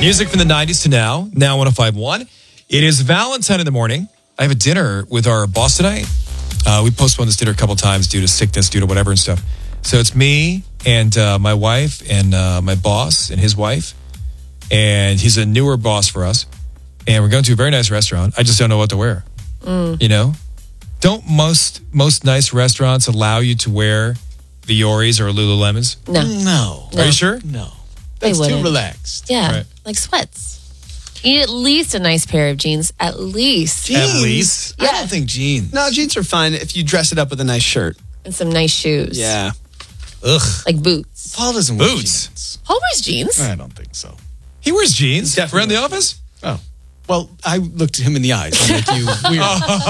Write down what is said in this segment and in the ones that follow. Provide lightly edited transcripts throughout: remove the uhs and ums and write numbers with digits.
Music from the 90s to now 105.1. It is Valentine in the morning. I have a dinner with our boss tonight. We postponed this dinner a couple times due to sickness, due to whatever and stuff. So it's me and my wife and my boss and his wife. And he's a newer boss for us. And we're going to a very nice restaurant. I just don't know what to wear. You know? Don't most nice restaurants allow you to wear Vioris or Lululemons? No. Are you sure? No. They That's too wouldn't. relaxed. Yeah, Right. like sweats. You need at least a nice pair of jeans. At least. At least. I don't think jeans. No, jeans are fine if you dress it up with a nice shirt. And some nice shoes. Yeah. Ugh. Like boots. Paul doesn't wear Boots. jeans. Paul wears jeans. I don't think so. He wears jeans Definitely around the wears office? Oh. Well, I looked at him in the eyes. I'm like, you weird.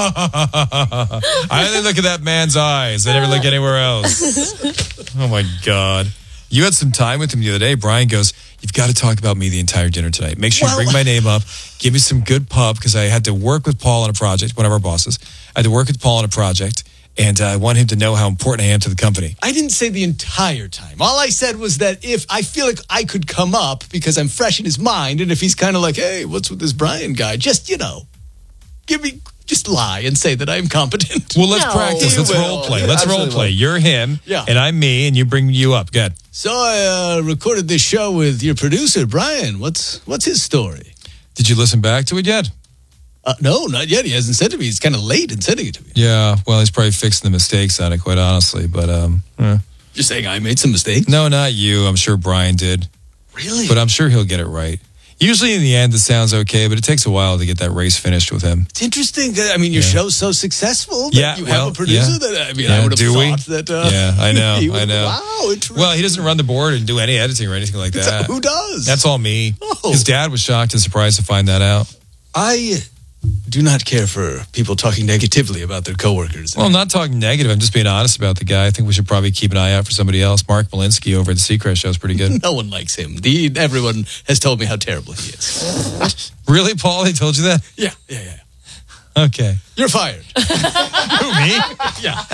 I only look at that man's eyes. I never look anywhere else. Oh, my God. You had some time with him the other day. Brian goes, you've got to talk about me the entire dinner tonight. Make sure you bring my name up. Give me some good pub because I had to work with Paul on a project, one of our bosses. I had to work with Paul on a project, and I want him to know how important I am to the company. I didn't say the entire time. All I said was that if I feel like I could come up because I'm fresh in his mind, and if he's kind of like, hey, what's with this Brian guy? Just, just lie and say that I'm competent. Well, let's No. practice. Let's You will. role play. You Let's role absolutely play. will. You're him, Yeah. and I'm me, and you bring you up. Good. So I recorded this show with your producer, Brian. What's his story? Did you listen back to it yet? No, not yet. He hasn't said to me. He's kind of late in sending it to me. Yeah. Well, he's probably fixing the mistakes on it, quite honestly. But You're saying I made some mistakes? no, not you. I'm sure Brian did. Really? But I'm sure he'll get it right. Usually in the end, it sounds okay, but it takes a while to get that race finished with him. It's interesting. I mean, your show's so successful that Yeah, you well, have a producer yeah. that, I mean, Yeah, I would have do we? thought that. Yeah, I know, he would- I know. Wow, interesting. Well, he doesn't run the board and do any editing or anything like that. Who does? That's all me. Oh. His dad was shocked and surprised to find that out. I do not care for people talking negatively about their coworkers. Well, I'm not talking negative. I'm just being honest about the guy. I think we should probably keep an eye out for somebody else. Mark Malinsky over at the Seacrest show is pretty good. No one likes him. Everyone has told me how terrible he is. Really, Paul? They told you that? Yeah. Okay. You're fired. Who, me? Yeah.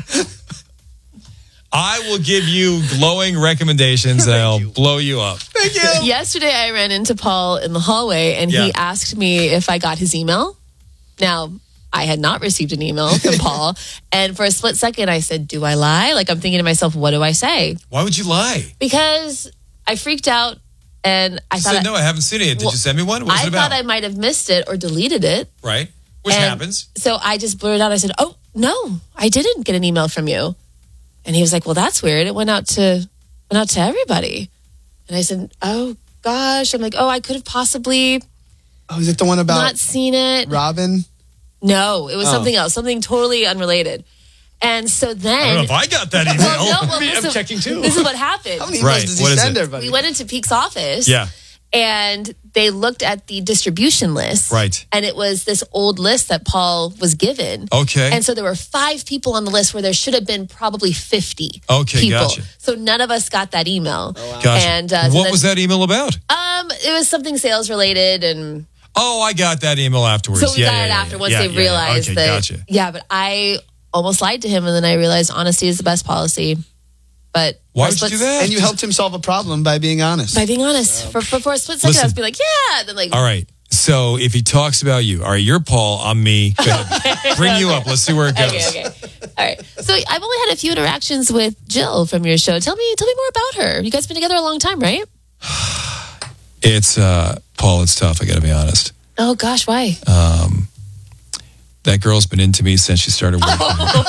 I will give you glowing recommendations and I'll blow you up. Thank you. Yesterday, I ran into Paul in the hallway, and Yeah. he asked me if I got his email. Now, I had not received an email from Paul, and for a split second, I said, "Do I lie?" Like I'm thinking to myself, "What do I say?" Why would you lie? Because I freaked out, and I You thought said, no, I haven't seen it yet. Did you send me one? What was I it about? thought I might have missed it or deleted it. Right? Which And happens. So I just blurted out. I said, "Oh no, I didn't get an email from you." And he was like, "Well, that's weird. It went out to everybody." And I said, "Oh gosh." I'm like, "Oh, I could have possibly Oh, is it the one about not seen it." Robin? No, it was something else, something totally unrelated. And so I don't then, know if I got that email. well, I'm listen, checking too. This is what happened. How many emails Right, does what he is send it? everybody? We went into Peak's office. Yeah. And they looked at the distribution list. Right. And it was this old list that Paul was given. Okay. And so there were 5 people on the list where there should have been probably 50 Okay, people. gotcha. So none of us got that email. Gotcha. And so what then- was that email about? It was something sales related, and Oh, I got that email afterwards. so we got it after once they realized Okay, that. gotcha. Yeah, but I almost lied to him, and then I realized honesty is the best policy. But Why for a would you split- do that? And you helped him solve a problem by being honest. By being honest, for a split second, I was Listen. be like, yeah. Then like, All right. So if he talks about you, all right, you're Paul, I'm me. Go ahead. Bring you up. Let's see where it goes. Okay. All right. So I've only had a few interactions with Jill from your show. Tell me more about her. You guys been together a long time, right? It's Paul, it's tough, I gotta be honest. Oh gosh, why? That girl's been into me since she started working.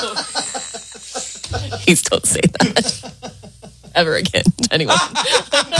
Please don't say that ever again to anyone.